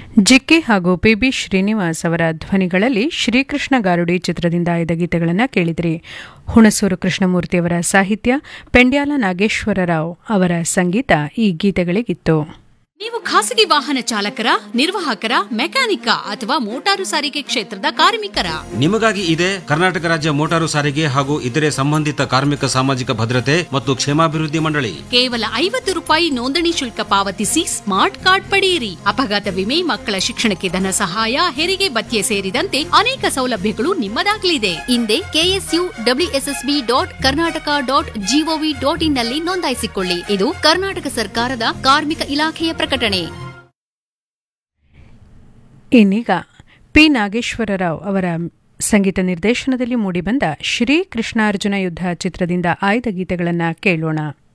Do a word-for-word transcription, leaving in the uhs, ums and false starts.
ಜಿಕ್ಕಿ ಹಾಗೂ ಪಿಬಿ ಶ್ರೀನಿವಾಸ್ ಅವರ ಧ್ವನಿಗಳಲ್ಲಿ ಶ್ರೀಕೃಷ್ಣ ಗಾರುಡಿ ಚಿತ್ರದಿಂದ ಆಯ್ದ ಗೀತೆಗಳನ್ನು ಕೇಳಿದಿರಿ. ಹುಣಸೂರು ಕೃಷ್ಣಮೂರ್ತಿಯವರ ಸಾಹಿತ್ಯ, ಪೆಂಡ್ಯಾಲ ನಾಗೇಶ್ವರರಾವ್ ಅವರ ಸಂಗೀತ ಈ ಗೀತೆಗಳಿಗಿತ್ತು. ನೀವು ಖಾಸಗಿ ವಾಹನ ಚಾಲಕರ, ನಿರ್ವಾಹಕರ, ಮೆಕ್ಯಾನಿಕ ಅಥವಾ ಮೋಟಾರು ಸಾರಿಗೆ ಕ್ಷೇತ್ರದ ಕಾರ್ಮಿಕರ? ನಿಮಗಾಗಿ ಇದೆ ಕರ್ನಾಟಕ ರಾಜ್ಯ ಮೋಟಾರು ಸಾರಿಗೆ ಹಾಗೂ ಇತರೆ ಸಂಬಂಧಿತ ಕಾರ್ಮಿಕ ಸಾಮಾಜಿಕ ಭದ್ರತೆ ಮತ್ತು ಕ್ಷೇಮಾಭಿವೃದ್ಧಿ ಮಂಡಳಿ. ಕೇವಲ ಐವತ್ತು ರೂಪಾಯಿ ನೋಂದಣಿ ಶುಲ್ಕ ಪಾವತಿಸಿ ಸ್ಮಾರ್ಟ್ ಕಾರ್ಡ್ ಪಡೆಯಿರಿ. ಅಪಘಾತ ವಿಮೆ, ಮಕ್ಕಳ ಶಿಕ್ಷಣಕ್ಕೆ ಧನ ಸಹಾಯ, ಹೆರಿಗೆ ಭತ್ಯೆ ಸೇರಿದಂತೆ ಅನೇಕ ಸೌಲಭ್ಯಗಳು ನಿಮ್ಮದಾಗಲಿದೆ. ಹಿಂದೆ KSU WSSB dot Karnataka dot gov dot in ನಲ್ಲಿ ನೋಂದಾಯಿಸಿಕೊಳ್ಳಿ. ಇದು ಕರ್ನಾಟಕ ಸರ್ಕಾರದ ಕಾರ್ಮಿಕ ಇಲಾಖೆಯ ಪ್ರಕಟಣೆ. ಇನ್ನೀಗ ಪಿ ನಾಗೇಶ್ವರರಾವ್ ಅವರ ಸಂಗೀತ ನಿರ್ದೇಶನದಲ್ಲಿ ಮೂಡಿಬಂದ ಶ್ರೀ ಕೃಷ್ಣಾರ್ಜುನ ಯುದ್ಧ ಚಿತ್ರದಿಂದ ಆಯ್ದ ಗೀತೆಗಳನ್ನು ಕೇಳೋಣ.